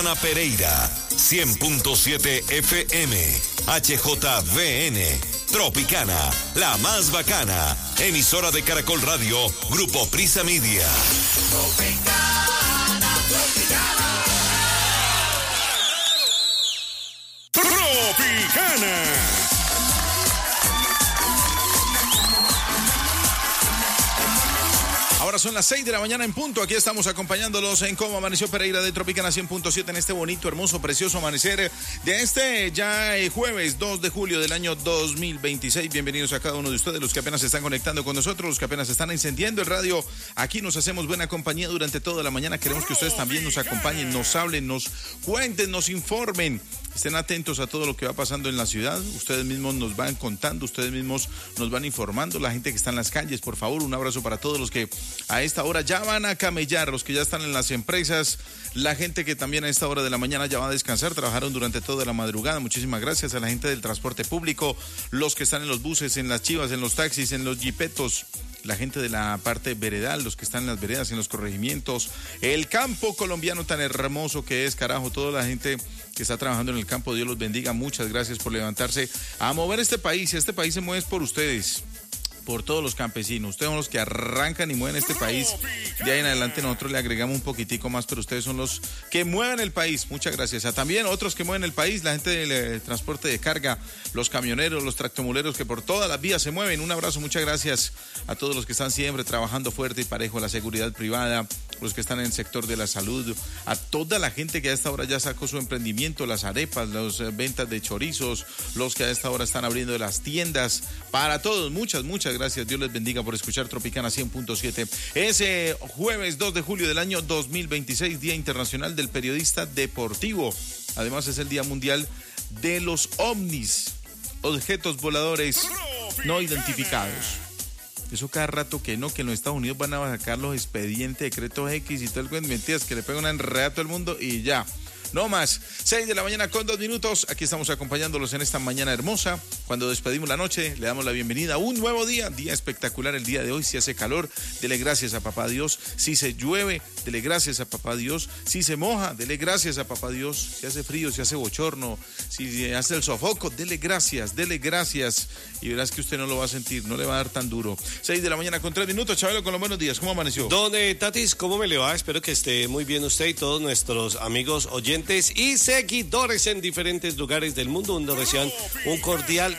Pereira, 100.7 FM, HJVN, Tropicana, la más bacana, emisora de Caracol Radio, Grupo Prisa Media. Tropicana. Ahora son las 6 de la mañana en punto. Aquí estamos acompañándolos en Cómo Amaneció Pereira de Tropicana 100.7 en este bonito, hermoso, precioso amanecer de este ya jueves 2 de julio del año 2026. Bienvenidos a cada uno de ustedes, los que apenas se están conectando con nosotros, los que apenas están encendiendo el radio. Aquí nos hacemos buena compañía durante toda la mañana. Queremos que ustedes también nos acompañen, nos hablen, nos cuenten, nos informen. Estén atentos a todo lo que va pasando en la ciudad. Ustedes mismos nos van contando, ustedes mismos nos van informando. La gente que está en las calles, por favor, un abrazo para todos los que a esta hora ya van a camellar, los que ya están en las empresas, la gente que también a esta hora de la mañana ya va a descansar, trabajaron durante toda la madrugada. Muchísimas gracias a la gente del transporte público, los que están en los buses, en las chivas, en los taxis, en los jipetos, la gente de la parte veredal, los que están en las veredas, en los corregimientos, el campo colombiano tan hermoso que es, carajo, toda la gente que está trabajando en el campo, Dios los bendiga, muchas gracias por levantarse a mover este país se mueve por ustedes, por todos los campesinos. Ustedes son los que arrancan y mueven este país. De ahí en adelante nosotros le agregamos un poquitico más, pero ustedes son los que mueven el país. Muchas gracias. A también otros que mueven el país, la gente del transporte de carga, los camioneros, los tractomuleros que por todas las vías se mueven. Un abrazo, muchas gracias a todos los que están siempre trabajando fuerte y parejo, la seguridad privada, los que están en el sector de la salud, a toda la gente que a esta hora ya sacó su emprendimiento, las arepas, las ventas de chorizos, los que a esta hora están abriendo las tiendas, para todos, muchas gracias, Dios les bendiga por escuchar Tropicana 100.7. Es jueves 2 de julio del año 2026, Día Internacional del Periodista Deportivo. Además es el Día Mundial de los OVNIs, objetos voladores no identificados. Eso cada rato que en los Estados Unidos van a sacar los expedientes, decretos X y todo el cuento, mentiras, que le pegan una enredada a todo el mundo y ya. No más. 6 de la mañana con 2 minutos. Aquí estamos acompañándolos en esta mañana hermosa. Cuando despedimos la noche, le damos la bienvenida a un nuevo día. Día espectacular el día de hoy. Si hace calor, dele gracias a papá Dios. Si se llueve, dele gracias a papá Dios. Si se moja, dele gracias a papá Dios. Si hace frío, si hace bochorno, si hace el sofoco, dele gracias. Y verás que usted no lo va a sentir, no le va a dar tan duro. 6 de la mañana con 3 minutos. Chabelo, con los buenos días. ¿Cómo amaneció? Don Tatis, ¿cómo me le va? Espero que esté muy bien usted y todos nuestros amigos oyentes y seguidores en diferentes lugares del mundo, donde reciban un cordial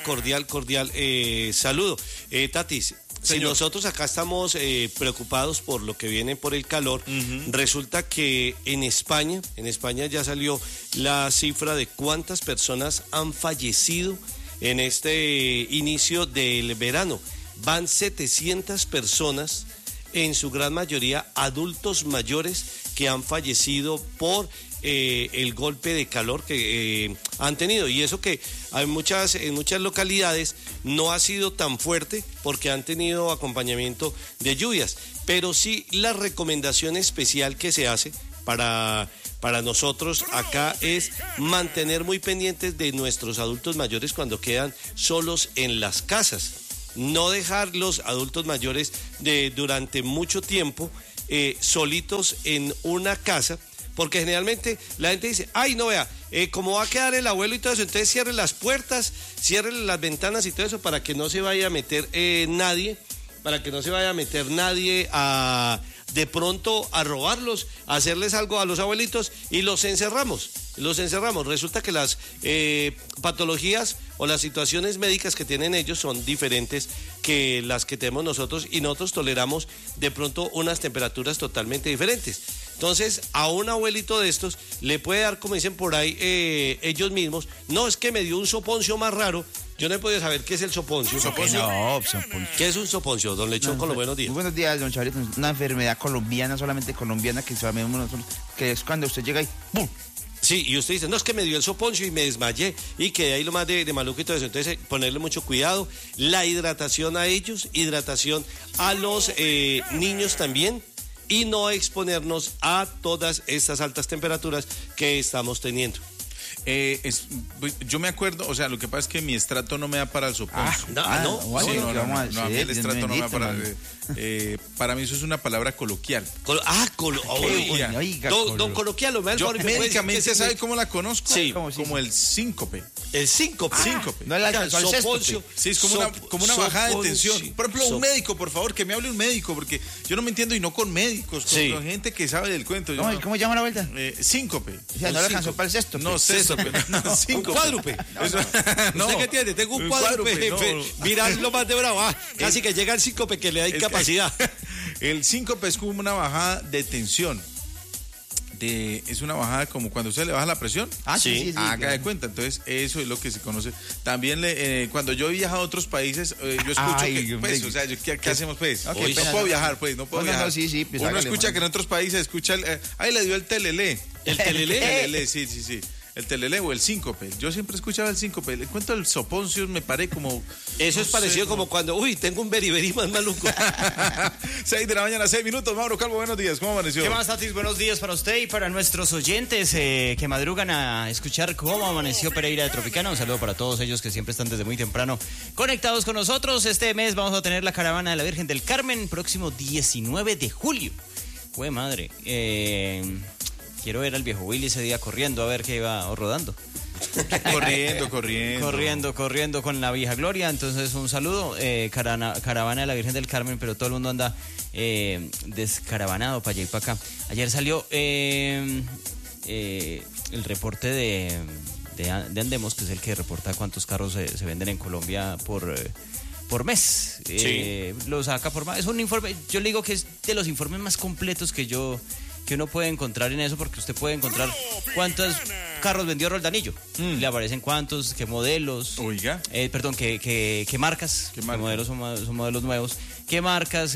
saludo. Tatis, si nosotros acá estamos preocupados por lo que viene por el calor, resulta que en España ya salió la cifra de cuántas personas han fallecido en este inicio del verano. Van 700 personas, en su gran mayoría adultos mayores, que han fallecido por el golpe de calor que han tenido, y eso que en muchas localidades no ha sido tan fuerte porque han tenido acompañamiento de lluvias, pero sí la recomendación especial que se hace para nosotros acá es mantener muy pendientes de nuestros adultos mayores cuando quedan solos en las casas, no dejar los adultos mayores durante mucho tiempo solitos en una casa, porque generalmente la gente dice, ay, no vea, como va a quedar el abuelo y todo eso, entonces cierre las puertas, cierre las ventanas y todo eso para que no se vaya a meter nadie, de pronto a robarlos, a hacerles algo a los abuelitos, y los encerramos. Resulta que las patologías o las situaciones médicas que tienen ellos son diferentes que las que tenemos nosotros, y nosotros toleramos de pronto unas temperaturas totalmente diferentes. Entonces, a un abuelito de estos le puede dar, como dicen por ahí ellos mismos, no, es que me dio un soponcio más raro. Yo no he podido saber qué es el soponcio. ¿Qué es un soponcio, don Lechón, con los buenos días? Muy buenos días, don Chavarito. Una enfermedad colombiana, solamente colombiana, que sabemos nosotros, que es cuando usted llega y ¡pum! Sí, y usted dice, no, es que me dio el soponcio y me desmayé y quedé ahí lo más de maluco y todo eso. Entonces, ponerle mucho cuidado, la hidratación a ellos, hidratación a los niños también, y no exponernos a todas estas altas temperaturas que estamos teniendo. Yo me acuerdo, o sea, lo que pasa es que mi estrato no me da para el soponcio. No, Sí, ¿qué no, vamos a a mí el hacer? estrato Dios no me da bendito, para mí eso es una palabra coloquial. Oiga, Don Coloquialo, me da el Yo favor y me puede decir médicamente, qué ¿sabe significa? cómo la conozco? Sí. Como el síncope. El síncope. Síncope. No le alcanzó al Soponcio. sexto. Sí, es como una bajada de tensión. Por ejemplo, un médico, por favor, que me hable un médico, porque yo no me entiendo y no con médicos, con gente que sabe del cuento. Yo ¿Cómo llama la vuelta? Síncope. O sea, no le alcanzó para el sexto. No, sexto, no, Un síncope. cuádrupe. No. ¿Usted qué tiene? Tengo un Un cuádrupe, cuádrupe, no. Mirar lo más de bravo. Casi que llega el síncope que le da incapacidad. El síncope es como una bajada de tensión. Es una bajada como cuando usted le baja la presión. Sí. Haga claro. de cuenta. Entonces, eso es lo que se conoce. También cuando yo he viajado a otros países, yo escucho Ay, que, pues, o sea, ¿qué hacemos, pues? Ok, No pena, puedo no. viajar, pues, no puedo No, viajar. sí, pues, Uno hágale, escucha man. que en otros países escucha le dio el telelé. ¿El telelé? Telelé, sí. El telelé o el síncope. Yo siempre escuchaba el síncope. El cuento del soponcio me paré como... Eso es parecido como cuando, tengo un beriberi más maluco. 6 de la mañana, 6 minutos. Mauro Calvo, buenos días. ¿Cómo amaneció? ¿Qué más, Tatis? Buenos días para usted y para nuestros oyentes que madrugan a escuchar cómo amaneció Pereira de Tropicana. Un saludo para todos ellos que siempre están desde muy temprano conectados con nosotros. Este mes vamos a tener la caravana de la Virgen del Carmen, próximo 19 de julio. ¡Jue madre! Quiero ver al viejo Willy ese día corriendo a ver qué iba o rodando. Corriendo con la vieja Gloria. Entonces un saludo, caravana de la Virgen del Carmen, pero todo el mundo anda descaravanado para allá y para acá. Ayer salió el reporte de Andemos, que es el que reporta cuántos carros se venden en Colombia por mes. Lo saca por mes. Es un informe, yo le digo que es de los informes más completos que uno puede encontrar en eso, porque usted puede encontrar cuántos carros vendió Roldanillo. Le aparecen cuántos, qué modelos. Oiga. Perdón, qué marcas. ¿Qué Qué marcas? modelos son modelos nuevos. Qué marcas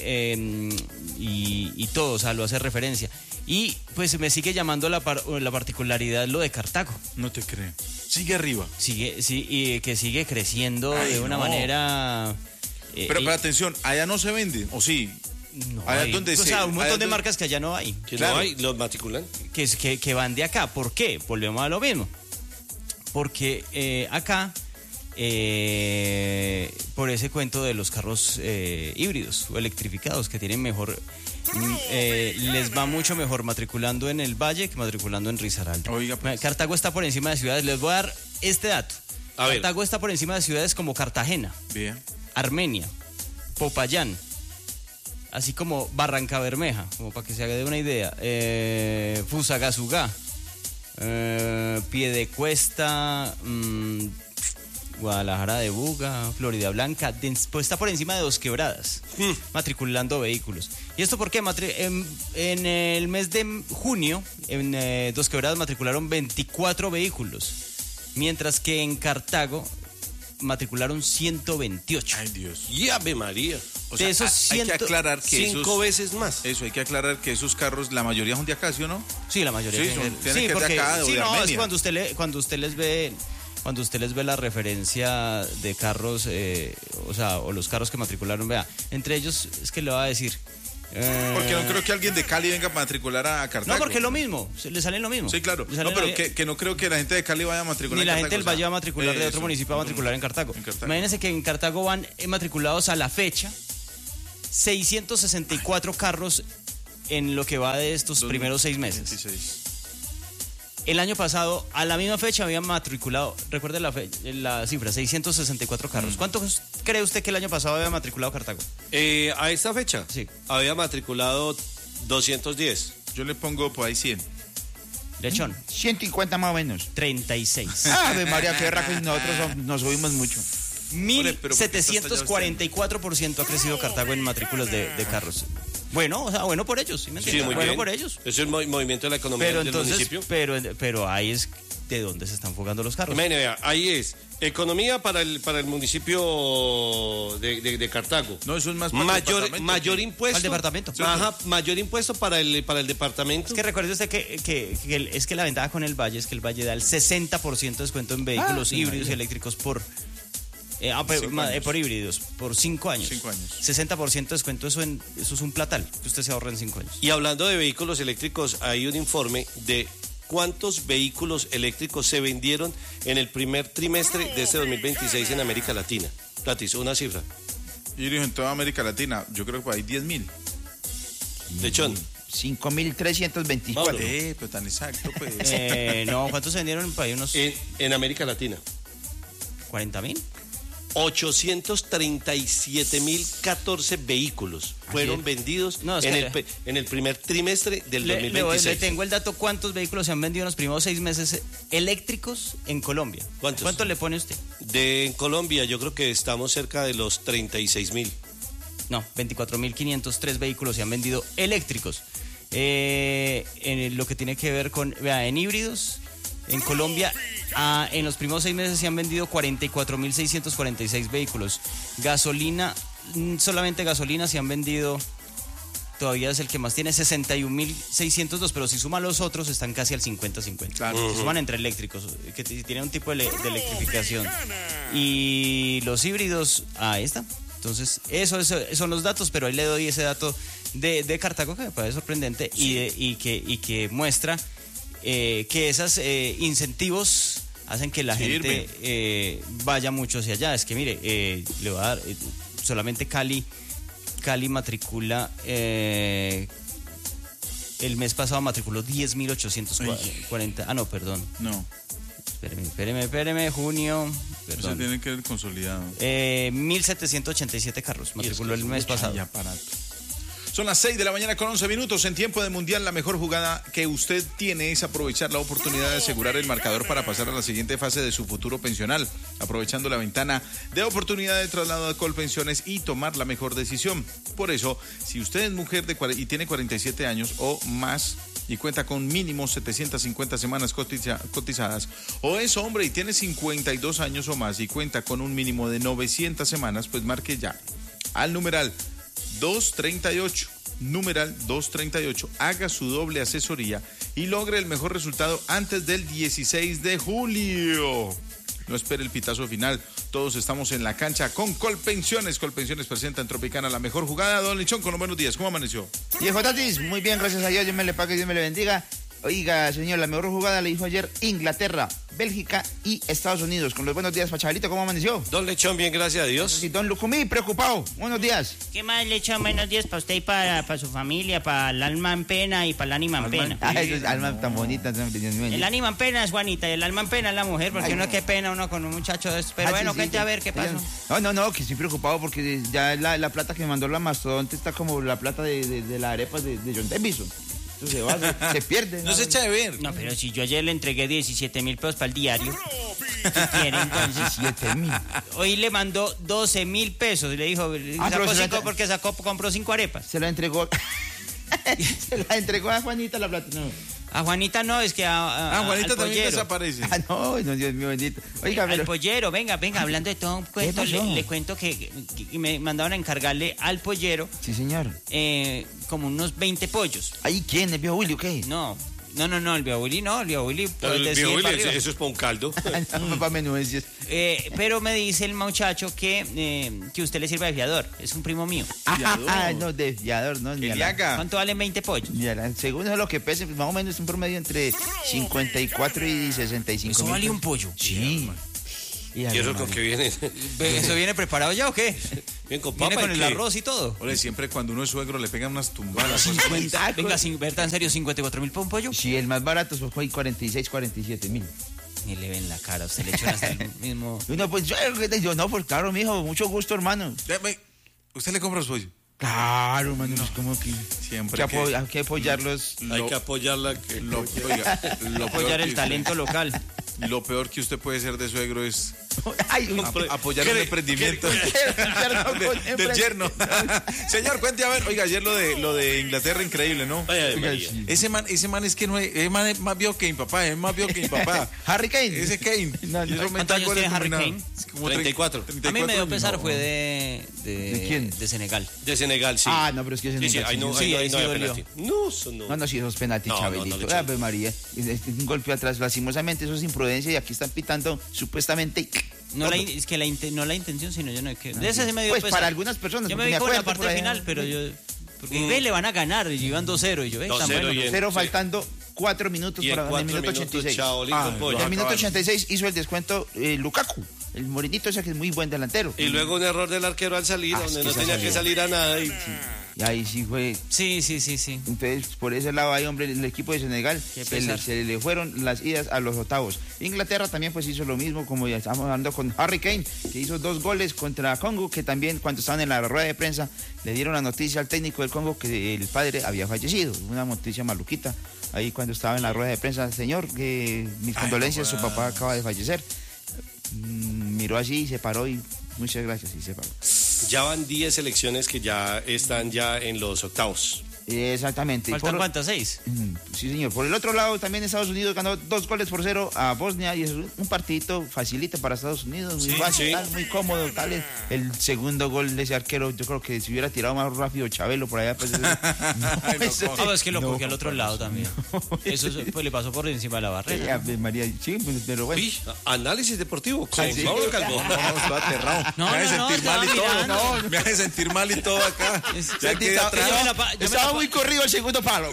y todo, o sea, lo hace referencia. Y pues me sigue llamando la particularidad lo de Cartago. No te creo. Sigue arriba. Y que sigue creciendo Ay, de una no. manera... Pero atención, allá no se vende, ¿o sí? no allá hay, donde o se- sea, un allá montón de donde- marcas que allá no hay. Que Claro. no hay, los matriculan. Que van de acá. ¿Por qué? Volvemos a lo mismo. Porque acá, por ese cuento de los carros híbridos o electrificados que tienen mejor, les va mucho mejor matriculando en el Valle que matriculando en Risaralda. Oiga, pues. Cartago está por encima de ciudades. Les voy a dar este dato. A ver. Cartago está por encima de ciudades como Cartagena, Bien. Armenia, Popayán, así como Barranca Bermeja, como para que se haga de una idea, Fusagasugá, Piedecuesta, Guadalajara de Buga, Florida Blanca, pues está por encima de Dos Quebradas, matriculando vehículos. ¿Y esto por qué? En el mes de junio, en Dos Quebradas matricularon 24 vehículos, mientras que en Cartago matricularon 128. Ay, Dios. Y Ave María. O De esos hay que 100 aclarar que 5 veces más. Eso, hay que aclarar que esos carros, la mayoría son de acá, ¿sí o no? Sí, la mayoría. Sí, tienen que ser de acá, o sí, de no, es Armenia. cuando usted les ve la referencia de carros, o los carros que matricularon, vea, entre ellos es que le va a decir. Porque no creo que alguien de Cali venga a matricular a Cartago. No, porque es lo mismo, le salen lo mismo. Sí, claro. Le salen No, pero lo- que no creo que la gente de Cali vaya a matricular ni la en gente del Cartago, Valle va a o sea, matricular de otro eso. municipio va a matricular en Cartago. En Cartago. Imagínense que en Cartago van matriculados a la fecha 664 carros en lo que va de estos primeros 6 meses. 26. El año pasado, a la misma fecha, habían matriculado, recuerde la cifra, 664 carros. ¿Cuántos cree usted que el año pasado había matriculado Cartago? A esta fecha Sí. había matriculado 210. Yo le pongo por ahí 100. Lechón, 150 más o menos. 36. Ave María, qué raco, y nosotros nos subimos mucho. Ole, pero ¿por qué está hasta allá 1744% ha crecido Cartago en matrículas de carros. Bueno, o sea, bueno por ellos, ¿sí me entiende? muy bueno bien. por ellos. Eso es el movimiento de la economía Pero del entonces, municipio. pero ahí es de dónde se están fugando los carros. Imagínate, vea, ahí es economía para el municipio de Cartago. No, eso es más para el departamento. mayor impuesto. Al departamento. Ajá, mayor impuesto para el departamento. Es que recuerde usted es que la ventaja con el Valle es que el Valle da el 60% de descuento en vehículos híbridos y eléctricos por híbridos, por 5 años. 5 años. 60% de descuento, eso es un platal que usted se ahorra en 5 años. Y hablando de vehículos eléctricos, hay un informe de ¿cuántos vehículos eléctricos se vendieron en el primer trimestre de este 2026 en América Latina? Tatis, una cifra. Yo digo en toda América Latina, yo creo que por ahí 10.000. Lechón. 5.324. Mauro. Pues tan exacto, pues. No, ¿cuántos se vendieron en el país? Unos En América Latina. 40.000. 837.014 vehículos fueron vendidos No, es que en el primer trimestre del 2026. Le tengo el dato, ¿cuántos vehículos se han vendido en los primeros 6 meses eléctricos en Colombia? ¿Cuántos? ¿Cuánto le pone usted? En Colombia yo creo que estamos cerca de los 36.000. No, 24.503 vehículos se han vendido eléctricos. En lo que tiene que ver con, en híbridos, en Colombia, en los primeros 6 meses se han vendido 44.646 vehículos. Gasolina, solamente gasolina se han vendido, todavía es el que más tiene, 61.602, pero si suman los otros están casi al 50-50. Claro. Si suman entre eléctricos, que tienen un tipo de electrificación. Y los híbridos, ahí está. Entonces, esos son los datos, pero ahí le doy ese dato de Cartago que me parece sorprendente y que muestra que esos incentivos hacen que la gente vaya mucho hacia allá. Es que mire, le voy a dar solamente Cali matricula, el mes pasado matriculó 10.840. Ah, no, perdón. No, Espéreme, junio. eso Perdón. tiene que ver consolidado. 1.787 carros matriculó el mes pasado. Ay, aparato. Son las 6 de la mañana con 11 minutos. En tiempo de mundial, la mejor jugada que usted tiene es aprovechar la oportunidad de asegurar el marcador para pasar a la siguiente fase de su futuro pensional, aprovechando la ventana de oportunidad de traslado a Colpensiones y tomar la mejor decisión. Por eso, si usted es mujer y tiene 47 años o más y cuenta con mínimo 750 semanas cotizadas, o es hombre y tiene 52 años o más y cuenta con un mínimo de 900 semanas, pues marque ya al numeral 238, haga su doble asesoría y logre el mejor resultado antes del 16 de julio. No espere el pitazo final, todos estamos en la cancha con Colpensiones. Colpensiones presenta en Tropicana la mejor jugada. Don Lechón, con los buenos días, ¿cómo amaneció? Viejo Tatis, muy bien, gracias a Dios, Dios me le pague, Dios me le bendiga. Oiga, señor, la mejor jugada le hizo ayer Inglaterra, Bélgica y Estados Unidos. Con los buenos días, Pachalito, ¿cómo amaneció? Don Lechón, bien, gracias a Dios. Y don Lucumí, preocupado. Buenos días. ¿Qué más le echan? Buenos días para usted y para su familia, para el alma en pena y para el ánima en pena. Ay, esas almas tan bonitas, Dios mío. El ánima en pena es Juanita y el alma en pena es la mujer, porque Ay, uno no. qué pena uno con un muchacho de estos. Pero bueno, cuente a ver qué pasó. No, que estoy preocupado porque ya la plata que me mandó la mastodonte está como la plata de las arepas de John Davidson. Entonces se pierde. No se echa de ver. No, pero si yo ayer le entregué 17.000 pesos para el diario, ¿qué quiere entonces? 7.000. Hoy le mandó 12.000 pesos y le dijo, pero sacó se 5 la- porque compró 5 arepas. Se la entregó. Se la entregó a Juanita la plata. No. A Juanita no, es que Juanita al también pollero. desaparece. No, Dios mío bendito. Oiga, Al pero pollero, venga, hablando de todo un cuento, pasó? le cuento que me mandaron a encargarle al pollero sí, señor. como unos 20 pollos. ¿Ahí quién? ¿El viejo Willy o qué? No, el viejo Willy no, el viejo Willy. Pero pues, el decide viejo para Willy, arriba. eso es para un caldo. Para menudencias. Pero me dice el muchacho que usted le sirve de fiador, es un primo mío. No, de fiador, no. Ni a la- Eliaga. ¿Cuánto valen 20 pollos? ni a la- según eso lo que pese, pues, más o menos es un promedio entre 54 y 65 ¿Eso mil vale pesos. un pollo? Sí. ¿Y eso con qué viene? ¿Eso viene preparado ya o qué? Bien, con ¿Viene papa. con ¿y el qué? arroz y todo? Ole, siempre cuando uno es suegro le pegan unas tumbadas. Venga, ¿verdad? ¿En serio 54.000 por un pollo? Sí, el más barato fue 46, 47 mil. Ni le ven la cara, usted le echan hasta el mismo... No, pues yo no, pues claro, mijo, mucho gusto, hermano. ¿Usted le compra los pollos? Claro, hermano, pues como que Siempre hay que apoyarlos. Hay que apoyarla. Apoyar el talento local. Lo peor que usted puede ser de suegro es Ay, apoyar un emprendimiento del yerno. Señor, cuente a ver. Oiga, ayer lo de Inglaterra, increíble, ¿no? Ay, María. Ese man es que no es, ese man es más viejo que mi papá, es más viejo que mi papá. Harry Kane. Ese Kane. No, Y esos ¿Cuántos mental años goles tiene Harry combinados. Kane? Es como 34. 34 A mí me dio años. pesar, No. fue ¿De quién? De Senegal. De Senegal, sí. Ah, no, pero es que ese Sí, sí, ahí no, Sí, ahí ahí no sí hay dolió. penalti. No, eso no. No, si esos penaltis, No, no, Chabelito. no le Ave María. Es un golpe atrás, lastimosamente, eso es imprudencia y aquí están pitando supuestamente. No es que no la intención, sino yo no... Que, de ese se me dio Pues pesar. para algunas personas. Yo me porque vi con la acuerdo por parte ahí, final, pero yo... Porque ve, le van a ganar, y iban 2-0, y yo, 2-0 tan bueno. y en- Pero sí. faltando 4 minutos Y en para el 4 minuto minutos, 86. chabolito, pollo. En el minuto 86 hizo el descuento Lukaku, el morenito ese que es muy buen delantero. Y luego un error del arquero al salir, Ah, donde es no que tenía salió. que salir a nada. Y ahí sí fue. Sí. Entonces, por ese lado ahí, hombre, el equipo de Senegal Qué se pesar. le fueron las idas a los octavos. Inglaterra también pues hizo lo mismo, como ya estamos hablando con Harry Kane, que hizo 2 goles contra Congo, que también cuando estaban en la rueda de prensa le dieron la noticia al técnico del Congo que el padre había fallecido. Una noticia maluquita. Ahí cuando estaba en la rueda de prensa, señor, que mis condolencias, no su papá acaba de fallecer. Miró allí y se paró y muchas gracias y se paró. Ya van 10 selecciones que ya están ya en los octavos. Exactamente. ¿Faltan Por- cuántas? 6. Sí, señor. Por el otro lado, también Estados Unidos ganó 2-0 a Bosnia y es un partidito facilito para Estados Unidos, muy Sí, fácil, sí. tal, muy cómodo, tal. El segundo gol de ese arquero, yo creo que si hubiera tirado más rápido Chabelo por allá, pues... Es que lo cogió al otro lado también. Eso pues, le pasó por encima de la barrera. Ave María, sí, pues, pero bueno. Uy, análisis deportivo con sí. Mauro Calvo. No, estoy aterrado. No, me hace no, sentir estaba mal y todo. mirando. No, me hace sentir mal y todo acá. Ya quedé Estaba- atrás. Estaba muy corrido el segundo palo.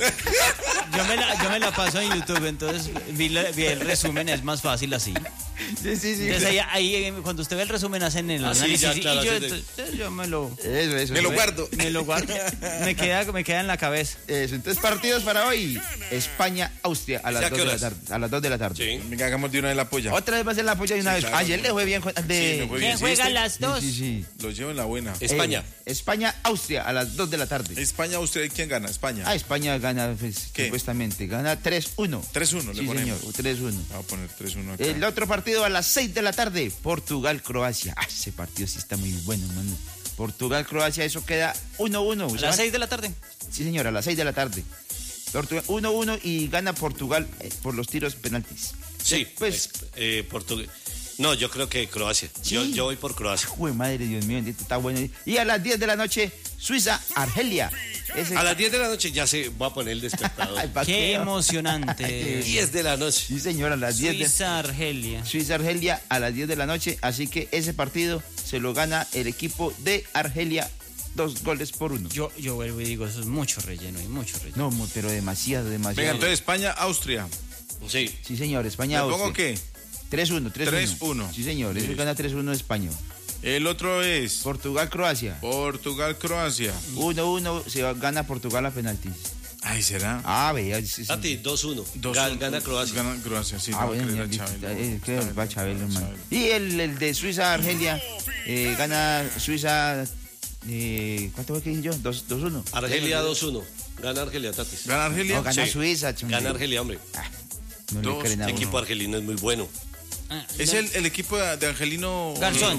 Yo me la paso en YouTube, entonces vi el resumen, es más fácil así. Sí. Entonces ahí, cuando usted ve el resumen hacen el Ah, sí, análisis ya, claro, y yo, así de- entonces, yo me lo Eso. Me lo guardo. me queda en la cabeza. Eso, entonces partidos para hoy. España-Austria a ¿Ya las qué 2 de la horas? tarde. A las 2 de la tarde. Sí. Venga, hagamos de una vez la polla. Otra vez va a ser la polla de una vez. claro. Ayer le fue bien con el de... Sí, me fue ¿Quién bien. juega ¿Sí, las dos? Sí. Lo llevo en la buena. España. España-Austria a las 2 de la tarde. España, ¿usted quién gana? España. España gana, pues, ¿Qué? supuestamente. Gana 3-1. 3-1 le Sí, ponemos. señor, 3-1. Vamos a poner 3-1 acá. El otro partido a las 6 de la tarde. Portugal-Croacia. Ah, ese partido sí está muy bueno, mano. Portugal-Croacia, eso queda 1-1. A las 6 de la tarde. Sí, señor, a las 6 de la tarde. Portugal 1-1 y gana Portugal por los tiros penaltis. Sí, Pues, Portugal. No, yo creo que Croacia. Sí. Yo voy por Croacia. jue madre, Dios mío, bendito, está bueno. Y a las 10 de la noche, Suiza-Argelia. Ese- A las 10 de la noche ya se va a poner el despertador. Ay, ¿pa' Qué qué? emocionante. 10 de la noche. Sí, señor, a las 10 de... Suiza, Argelia. Suiza-Argelia a las 10 de la noche, así que ese partido se lo gana el equipo de Argelia 2-1. Yo vuelvo y digo, eso es mucho relleno y mucho relleno. No, pero demasiado. Venga, entonces España, Austria. Sí. Sí, señor, España. ¿Le pongo Austria. qué? 3-1. 3-1. Sí, señor, eso Listo. gana 3-1 España. El otro es Portugal-Croacia. Portugal, Croacia. 1-1 gana Portugal a penaltis. Ay, ¿será? Ah, vea. Sí, sí. A ti, 2-1. 2-1. Gana Croacia. Gana Croacia, sí. Ah, no va a bueno, creer a señor, Chabelo. creo que va Está Chabelo, bien, hermano. Chabelo. Y el de Suiza-Argelia gana Suiza. ¿Cuánto fue que dije yo? 2-1. Argelia 2-1. Gana Argelia, Tatis. ¿Gana Argelia? No, gana Sí. Suiza. chumbe. Gana Argelia, hombre. No le Dos, creen a El uno. equipo argelino es muy bueno. Es el equipo de Angelino Garzón.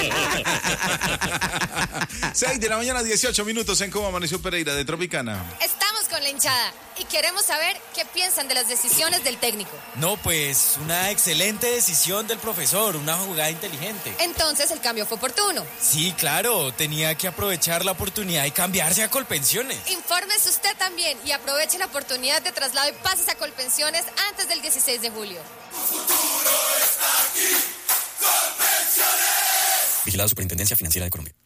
6 de la mañana, 18 minutos en Cómo Amaneció Pereira de Tropicana. Estamos con la hinchada y queremos saber qué piensan de las decisiones del técnico. No, pues una excelente decisión del profesor, una jugada inteligente. Entonces el cambio fue oportuno. Sí, claro, tenía que aprovechar la oportunidad y cambiarse a Colpensiones. Infórmese usted también y aproveche la oportunidad de traslado y pases a Colpensiones antes del 16 de julio. Vigilado Superintendencia Financiera de Colombia.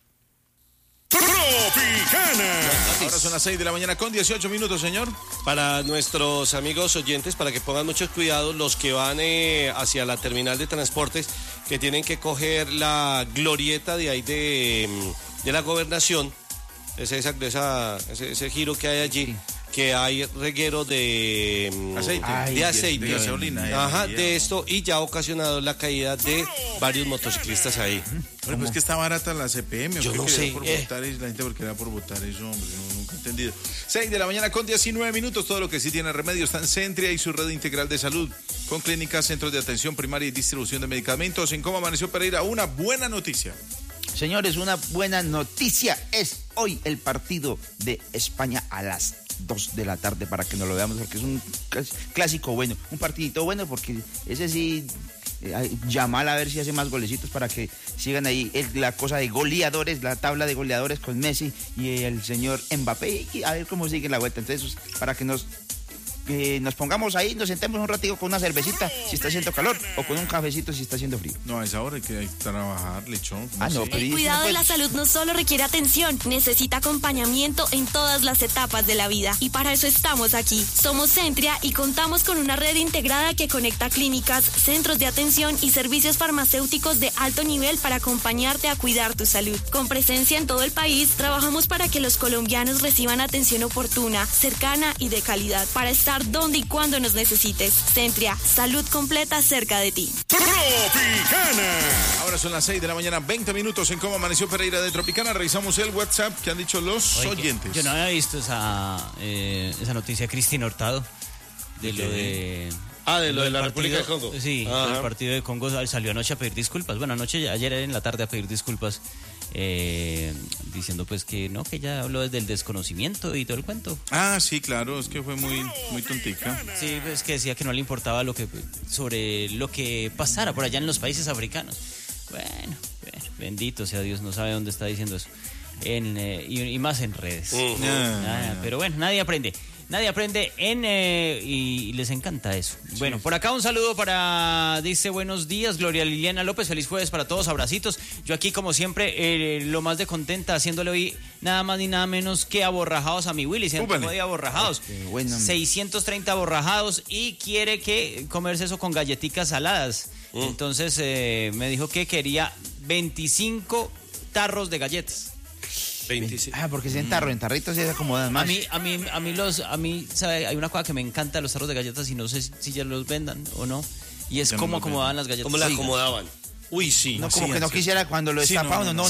Ahora son las 6 de la mañana con 18 minutos, señor. Para nuestros amigos oyentes, para que pongan mucho cuidado, los que van hacia la terminal de transportes, que tienen que coger la glorieta de ahí de la gobernación, ese giro que hay allí, que hay reguero de Aceite. Ay, de aceite. de gasolina, Ajá, ya. de esto, y ya ha ocasionado la caída de varios motociclistas ahí. Bueno, pues que está barata la CPM. ¿o Yo qué no quería sé, por votar eso? La gente porque era por votar eso, hombre. Nunca he entendido. 6 de la mañana con 19 minutos. Todo lo que sí tiene remedio está en Centria y su red integral de salud. Con clínicas, centros de atención primaria y distribución de medicamentos. En Cómo Amaneció Pereira, una buena noticia. Señores, una buena noticia es hoy el partido de España a las 2 de la tarde para que nos lo veamos porque es un clásico bueno, un partidito bueno porque ese sí, Yamal a ver si hace más golecitos para que sigan ahí la cosa de goleadores, la tabla de goleadores con Messi y el señor Mbappé, y a ver cómo sigue la vuelta. Entonces, para que nos nos pongamos ahí, nos sentemos un ratito con una cervecita si está haciendo calor o con un cafecito si está haciendo frío. No, a esa hora hay que trabajar, lechón. No, pero el cuidado de la salud no solo requiere atención, necesita acompañamiento en todas las etapas de la vida. Y para eso estamos aquí. Somos Centria y contamos con una red integrada que conecta clínicas, centros de atención y servicios farmacéuticos de alto nivel para acompañarte a cuidar tu salud. Con presencia en todo el país, trabajamos para que los colombianos reciban atención oportuna, cercana y de calidad, para estar donde y cuando nos necesites. Centria, salud completa cerca de ti. Tropicana. Ahora son las 6 de la mañana, 20 minutos en Cómo Amaneció Pereira de Tropicana. Revisamos el WhatsApp que han dicho los oyentes. Yo no había visto esa noticia, Cristina Hurtado, de lo de... de lo de la República de Congo. Sí, el partido de Congo salió anoche a pedir disculpas. Bueno, ayer en la tarde a pedir disculpas, diciendo pues que no, que ella habló desde el desconocimiento y todo el cuento. Sí, claro, es que fue muy tontica. Sí, pues que decía que no le importaba sobre lo que pasara por allá en los países africanos. Bueno, bendito sea Dios, no sabe dónde está diciendo eso. Y más en redes. Pero bueno, nadie aprende y les encanta eso. Sí. Bueno, por acá un saludo dice buenos días, Gloria Liliana López, feliz jueves para todos, abracitos. Yo aquí como siempre, lo más de contenta, haciéndole hoy nada más ni nada menos que aborrajados a mi Willy, siempre de aborrajados. 630 aborrajados y quiere que comerse eso con galletitas saladas. Entonces me dijo que quería 25 tarros de galletas. 25. Porque en tarritos se acomodan más. A mí, ¿sabe? Hay una cosa que me encanta de los tarros de galletas y no sé si ya los vendan o no. Y es cómo acomodaban las galletas. ¿Cómo las acomodaban? Uy, sí. No, como que no quisiera cuando lo destapaba. No,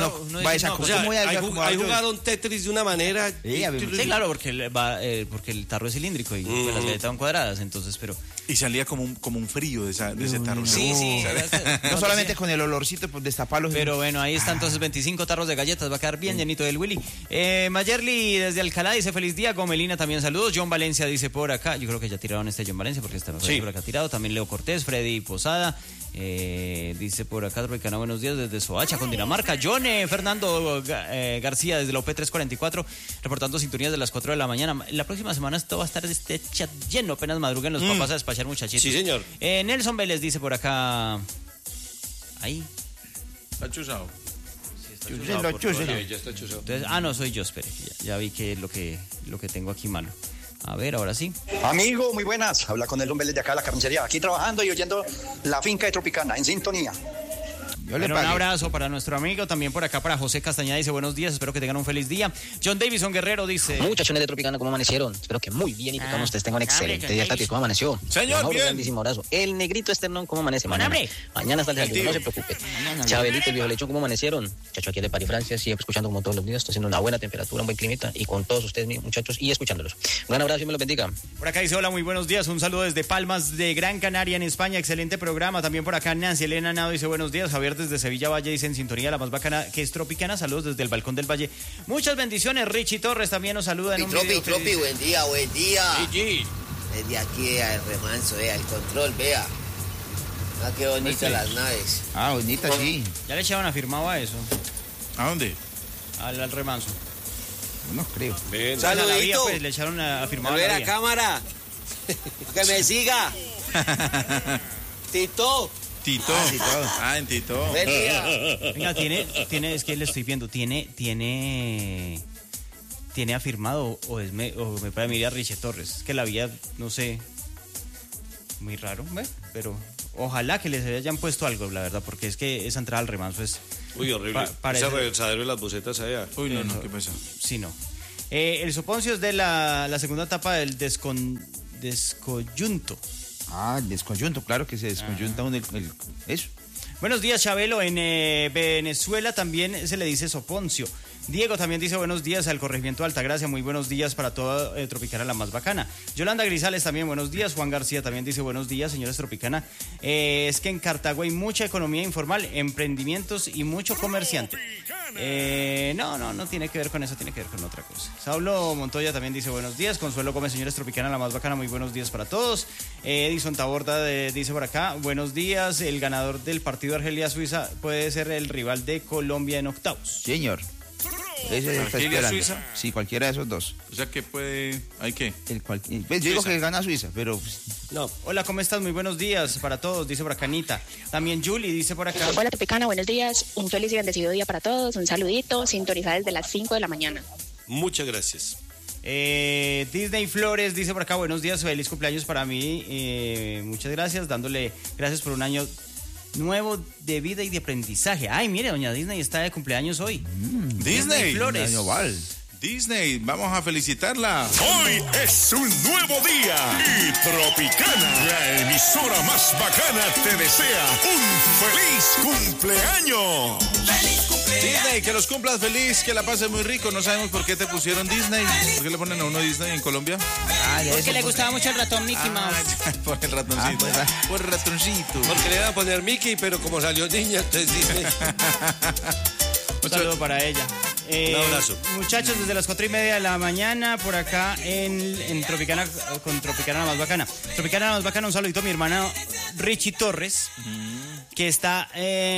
ahí jugaron Tetris de una manera. Sí, claro, porque el tarro es cilíndrico y las galletas van cuadradas, entonces, pero... Y salía como un frío de ese tarro. Sí. No solamente con el olorcito, pues destaparlos. Pero bueno, ahí están entonces 25 tarros de galletas, va a quedar bien llenito del Willy. Mayerly desde Alcalá dice feliz día, Gomelina también saludos. John Valencia dice por acá, yo creo que ya tiraron John Valencia porque está por acá tirado. También Leo Cortés, Freddy Posada. Dice por acá Tropicana, buenos días desde Soacha, Cundinamarca. John Fernando García desde la OP 344, reportando sintonías de las 4 de la mañana. La próxima semana esto va a estar este chat lleno, apenas madruguen los papás a despachar muchachitos. Sí, señor. Nelson Vélez dice por acá. Ahí. Está chuzado. Sí, está chuzado. Ya está chuzado. Entonces, no soy yo, espere. Ya vi que lo que tengo aquí malo. A ver, ahora sí. Amigo, muy buenas. Habla con Nelson Vélez de acá de la carnicería. Aquí trabajando y oyendo la finca de Tropicana, en sintonía. Un abrazo para nuestro amigo, también por acá para José Castañeda, dice buenos días, espero que tengan un feliz día. John Davison Guerrero dice... Muchachones de Tropicana, ¿cómo amanecieron? Espero que muy bien y que ustedes tengan un excelente día. Tati, ¿cómo amaneció? Señor, bien. Un grandísimo abrazo. El negrito Esternón, ¿cómo amanece? Mañana está el desayuno, no se preocupe. Chabelito, el viejo lechón, ¿cómo amanecieron? Chacho, aquí de París, Francia, sigue escuchando como todos los días, está haciendo una buena temperatura, un buen climita, y con todos ustedes, muchachos, y escuchándolos. Un gran abrazo y me los bendiga. Por acá dice, hola, muy buenos días, un saludo desde Palmas de Gran Canaria, en España, excelente programa. También por acá Nancy Elena Nado dice buenos días, Javier desde Sevilla Valle dice en sintonía la más bacana que es Tropicana, saludos desde el balcón del Valle. Muchas bendiciones, Richie Torres también nos saluda en un video. Tropi, buen día. Sí. Desde aquí al remanso, al control, vea. Qué bonitas las naves. Bonita, sí. Ya le echaban afirmado a eso. ¿A dónde? Al remanso. No creo. Bien. Saludito. Pues, le echaron afirmado a la cámara. Que me siga. Tito. En Tito. Venga, tiene, es que le estoy viendo, tiene afirmado o me puede mirar a Richie Torres. Es que la vida, no sé, muy raro, pero ojalá que les hayan puesto algo, la verdad, porque es que esa entrada al remanso es... Uy, horrible. Ese reversadero de las bucetas allá. Uy, no, ¿qué pasa? Sí, no. El Soponcio es de la segunda etapa del descoyunto. El descoyunto, claro que se descoyunta eso. Buenos días, Chabelo. En Venezuela también se le dice Soponcio. Diego también dice buenos días al corregimiento de Altagracia. Muy buenos días para toda Tropicana, la más bacana. Yolanda Grisales también buenos días. Juan García también dice buenos días, señores Tropicana. Es que en Cartago hay mucha economía informal, emprendimientos y mucho comerciante. No tiene que ver con eso, tiene que ver con otra cosa. Saulo Montoya también dice buenos días. Consuelo Gómez, señores Tropicana, la más bacana. Muy buenos días para todos. Edison Taborda dice por acá, buenos días. El ganador del partido Argelia-Suiza puede ser el rival de Colombia en octavos. Señor. Ese está ¿Argelia, esperando. Suiza? Sí, cualquiera de esos dos. O sea que puede... ¿Hay qué? Pues yo digo que gana Suiza, pero... No. Hola, ¿cómo estás? Muy buenos días para todos, dice por acá Anita. También Julie dice por acá. Hola, Tropicana, buenos días. Un feliz y bendecido día para todos. Un saludito, sintonizada desde las 5 de la mañana. Muchas gracias. Disney Flores dice por acá, buenos días, feliz cumpleaños para mí. Muchas gracias, dándole gracias por un año nuevo de vida y de aprendizaje. Ay, mire, doña Disney está de cumpleaños hoy. Disney Flores. Disney, vamos a felicitarla. Hoy es un nuevo día y Tropicana, la emisora más bacana, te desea un feliz cumpleaños. Disney, que los cumplas feliz, que la pases muy rico. No sabemos por qué te pusieron Disney. ¿Por qué le ponen a uno Disney en Colombia? Porque le gustaba mucho el ratón Mickey Mouse. Por el ratoncito. Por el ratoncito. Porque le iban a poner Mickey, pero como salió niña, entonces Disney. Un saludo para ella. Un abrazo. Muchachos, desde las 4:30 de la mañana, por acá en Tropicana, con Tropicana la más bacana. Tropicana la más bacana, un saludito a mi hermana Richie Torres, que está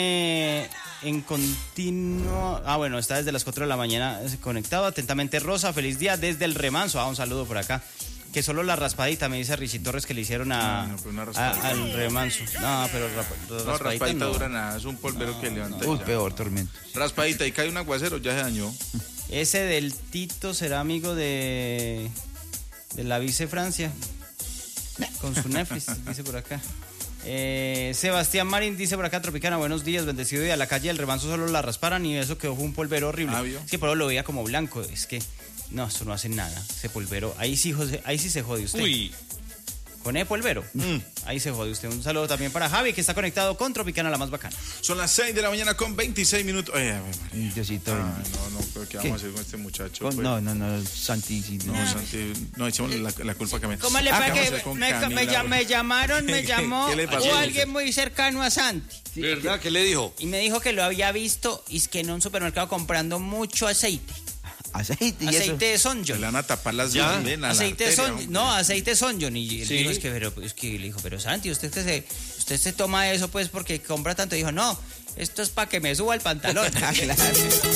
en continuo... bueno, está desde las 4 de la mañana conectado. Atentamente, Rosa, feliz día desde el Remanso. Un saludo por acá. Que solo la raspadita, me dice Richie Torres, que le hicieron al Remanso. No, pero raspadita no dura nada, es un polvero que levanta. Uy, peor, tormento. Raspadita y cae un aguacero, ya se dañó. Ese del Tito será amigo de la vice Francia, con su Netflix, dice por acá. Sebastián Marín dice por acá, Tropicana, buenos días, bendecido día. La calle del Remanso solo la rasparan y eso quedó un polvero horrible. Es que por eso lo veía como blanco, es que no, eso no hace nada, ese polvero, ahí sí se jode usted. Uy. Con el polvero, ahí se jode usted. Un saludo también para Javi, que está conectado con Tropicana la más bacana. Son las 6 de la mañana con 26 minutos. María. Diosito. No, pero ¿qué vamos a hacer con este muchacho? Pues? No, Santi. Santi, no, echemos la culpa a Camila. ¿Cómo le fue que me llamaron, me llamó alguien muy cercano a Santi? ¿Verdad? ¿Qué le dijo? Y me dijo que lo había visto y es que en un supermercado comprando mucho aceite. Aceite de Sonjon. Le van a tapar las venas. Aceite de Sonjon. Y él dijo, le dijo, pero Santi, usted se toma eso pues porque compra tanto. Y dijo, no, esto es para que me suba el pantalón. Claro.